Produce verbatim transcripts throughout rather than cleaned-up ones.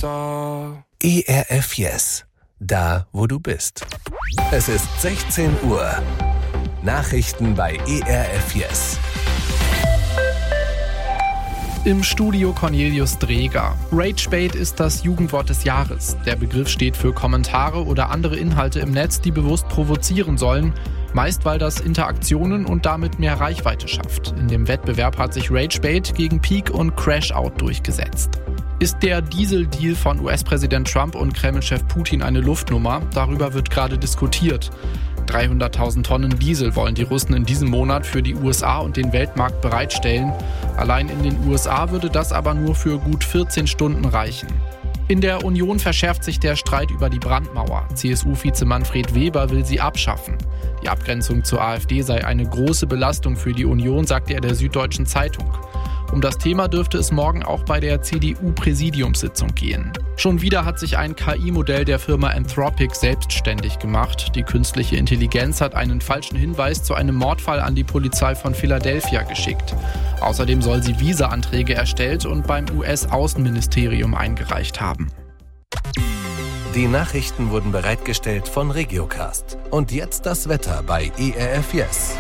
da. E R F Yes, da wo du bist. Es ist sechzehn Uhr. Nachrichten bei E R F Yes. Im Studio Cornelius Dreger. Ragebait ist das Jugendwort des Jahres. Der Begriff steht für Kommentare oder andere Inhalte im Netz, die bewusst provozieren sollen. Meist, weil das Interaktionen und damit mehr Reichweite schafft. In dem Wettbewerb hat sich Ragebait gegen Peak und Crashout durchgesetzt. Ist der Diesel-Deal von U S-Präsident Trump und Kreml-Chef Putin eine Luftnummer? Darüber wird gerade diskutiert. dreihunderttausend Tonnen Diesel wollen die Russen in diesem Monat für die U S A und den Weltmarkt bereitstellen. Allein in den U S A würde das aber nur für gut vierzehn Stunden reichen. In der Union verschärft sich der Streit über die Brandmauer. C S U-Vize Manfred Weber will sie abschaffen. Die Abgrenzung zur AfD sei eine große Belastung für die Union, sagte er der Süddeutschen Zeitung. Um das Thema dürfte es morgen auch bei der C D U-Präsidiumssitzung gehen. Schon wieder hat sich ein K I-Modell der Firma Anthropic selbstständig gemacht. Die künstliche Intelligenz hat einen falschen Hinweis zu einem Mordfall an die Polizei von Philadelphia geschickt. Außerdem soll sie Visa-Anträge erstellt und beim U S-Außenministerium eingereicht haben. Die Nachrichten wurden bereitgestellt von Regiocast. Und jetzt das Wetter bei E R F Yes.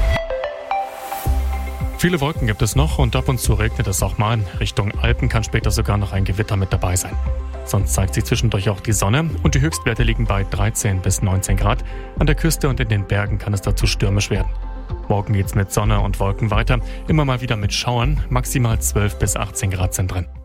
Viele Wolken gibt es noch und ab und zu regnet es auch mal. Richtung Alpen kann später sogar noch ein Gewitter mit dabei sein. Sonst zeigt sich zwischendurch auch die Sonne und die Höchstwerte liegen bei dreizehn bis neunzehn Grad. An der Küste und in den Bergen kann es dazu stürmisch werden. Morgen geht's mit Sonne und Wolken weiter, immer mal wieder mit Schauern. Maximal zwölf bis achtzehn Grad sind drin.